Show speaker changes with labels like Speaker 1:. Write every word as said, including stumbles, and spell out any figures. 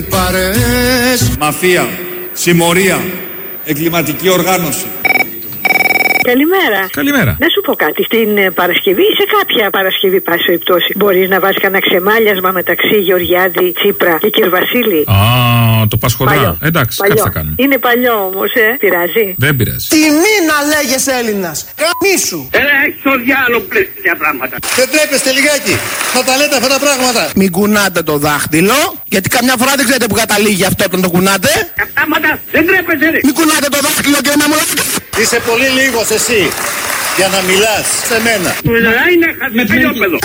Speaker 1: Παρές. Μαφία, συμμορία, εγκληματική οργάνωση.
Speaker 2: Καλημέρα.
Speaker 3: Καλημέρα.
Speaker 2: Να σου πω κάτι. Στην Παρασκευή, σε κάποια Παρασκευή, πάση περιπτώσει, μπορεί να βάζει κανένα ξεμάλιασμα μεταξύ Γεωργιάδη, Τσίπρα και Κυρβασίλη.
Speaker 3: Α, το Πασχορά. Εντάξει,
Speaker 2: παλιό.
Speaker 3: κάτι θα κάνουμε.
Speaker 2: Είναι παλιό όμως, ε. Πειράζει.
Speaker 3: Δεν πειράζει.
Speaker 4: Τιμή να λέγεσαι Έλληνας. Καμίσου.
Speaker 5: Έλα, έχει το διάλογο πλέον τέτοια πράγματα.
Speaker 1: Δεν τρέπεστε λιγάκι να τα λέτε αυτά τα πράγματα.
Speaker 4: Μην κουνάτε το δάχτυλο, γιατί καμιά φορά δεν ξέρετε που καταλήγει αυτό όταν το κουνάτε.
Speaker 5: Κατάματα, δεν τρέπεστε.
Speaker 4: Μην κουνάτε το δάχτυλο και να μου λέτε.
Speaker 1: Είσαι πολύ λίγος εσύ για να μιλάς σε μένα.
Speaker 5: Είναι χασμετέλειοπεδο.